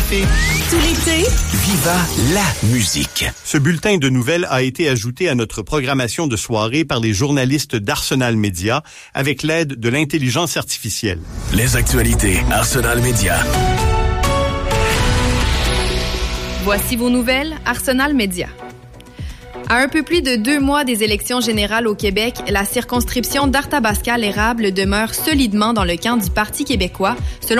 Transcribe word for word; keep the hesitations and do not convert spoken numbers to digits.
café. Tout l'été, Viva la musique. Ce bulletin de nouvelles a été ajouté à notre programmation de soirée par les journalistes d'Arsenal Média avec l'aide de l'intelligence artificielle. Les actualités Arsenal Média. Voici vos nouvelles, Arsenal Média. À un peu plus de deux mois des élections générales au Québec, la circonscription d'Arthabasca-l'Érable demeure solidement dans le camp du Parti québécois, selon